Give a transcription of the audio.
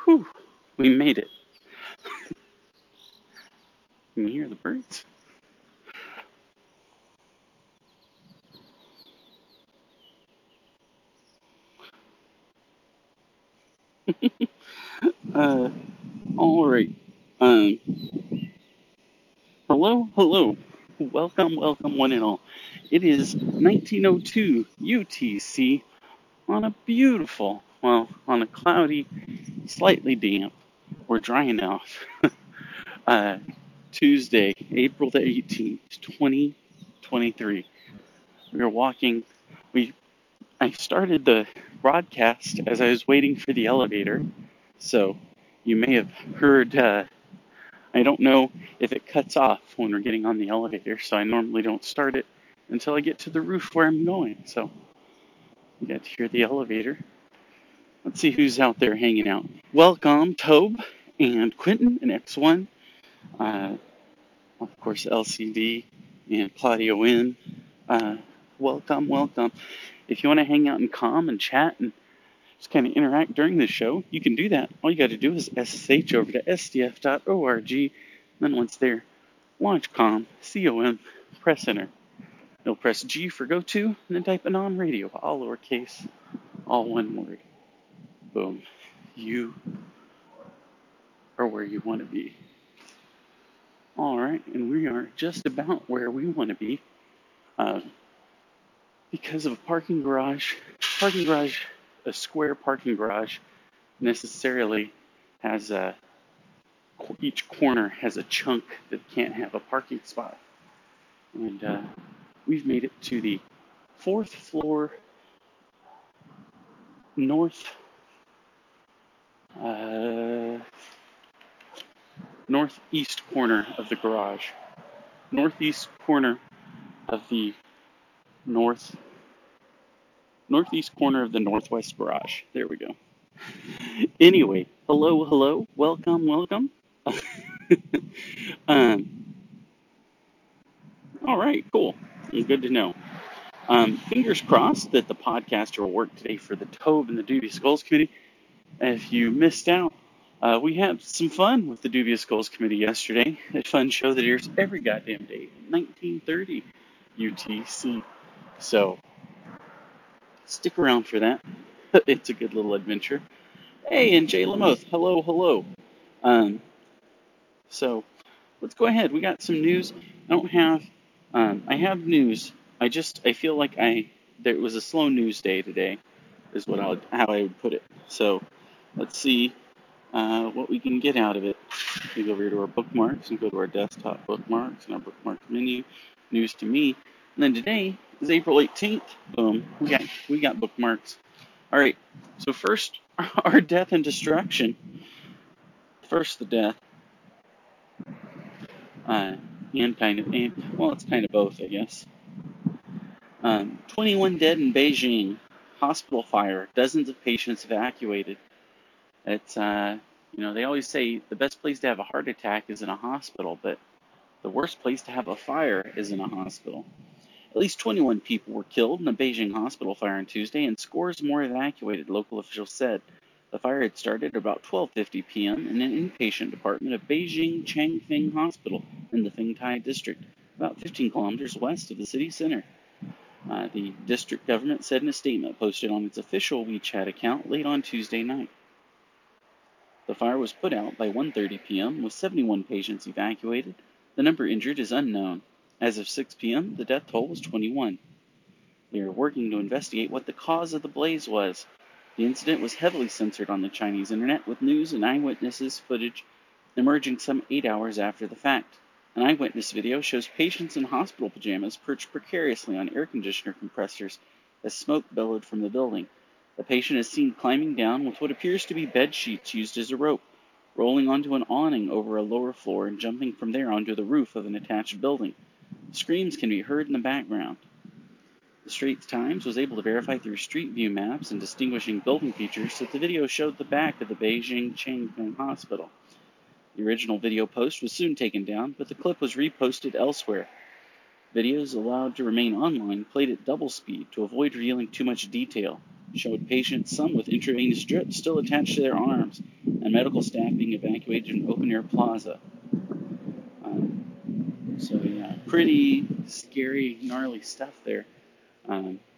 Whew, we made it. Can you hear the birds? Uh, all right. Um, hello. Welcome, one and all. It is 1902 UTC on a beautiful, on a cloudy, slightly damp, we're drying off, uh, Tuesday, April the 18th, 2023. We are walking. I started the broadcast as I was waiting for the elevator, so you may have heard. I don't know if it cuts off when we're getting on the elevator, so I normally don't start it until I get to the roof where I'm going. So you got to hear the elevator. Let's see who's out there hanging out. Welcome, Tobe and Quentin and X1. Uh, of course, LCD and Claudia Wynn. Welcome. If you want to hang out and calm and chat and just kind of interact during the show, you can do that. All you got to do is SSH over to sdf.org. Then once there, launch com, press enter. You'll press G for go to, and then type in on radio, all lowercase, all one word. Boom. You are where you want to be. All right, and we are just about where we want to be because of a parking garage. A square parking garage necessarily has each corner has a chunk that can't have a parking spot. And we've made it to the fourth floor northeast corner of the garage. Northeast corner of the northeast corner of the northwest garage. There we go. Anyway, hello, welcome. All right, cool. Good to know. Fingers crossed that the podcaster will work today for the Tobe and the Dubious Skulls Committee. If you missed out, we had some fun with the Dubious Skulls Committee yesterday. A fun show that airs every goddamn day, 1930 UTC. So stick around for that. It's a good little adventure. Hey, and Jay Lamoth, hello. So let's go ahead. We got some news. I have news. I feel like there was a slow news day today, is how I would put it. So let's see what we can get out of it. We go over here to our bookmarks and go to our desktop bookmarks and our bookmark menu, news to me. And then today is April 18th. Boom, we got bookmarks. All right. So first, our death and destruction. First, the death. It's kind of both, I guess. 21 dead in Beijing. Hospital fire. Dozens of patients evacuated. It's, they always say the best place to have a heart attack is in a hospital, but the worst place to have a fire is in a hospital. At least 21 people were killed in the Beijing hospital fire on Tuesday, and scores more evacuated, local officials said. The fire had started at about 12:50 p.m. in an inpatient department of Beijing Changfeng Hospital in the Fengtai district, about 15 kilometers west of the city center. The district government said in a statement posted on its official WeChat account late on Tuesday night. The fire was put out by 1:30 p.m., with 71 patients evacuated. The number injured is unknown. As of 6 p.m., the death toll was 21. They are working to investigate what the cause of the blaze was. The incident was heavily censored on the Chinese internet, with news and eyewitnesses footage emerging some 8 hours after the fact. An eyewitness video shows patients in hospital pajamas perched precariously on air conditioner compressors as smoke billowed from the building. The patient is seen climbing down with what appears to be bed sheets used as a rope, rolling onto an awning over a lower floor and jumping from there onto the roof of an attached building. Screams can be heard in the background. The Straits Times was able to verify through Street View maps and distinguishing building features that the video showed the back of the Beijing Changfeng Hospital. The original video post was soon taken down, but the clip was reposted elsewhere. Videos allowed to remain online played at double speed to avoid revealing too much detail, showed patients, some with intravenous drips still attached to their arms, and medical staff being evacuated to an open-air plaza. So yeah, pretty scary, gnarly stuff there.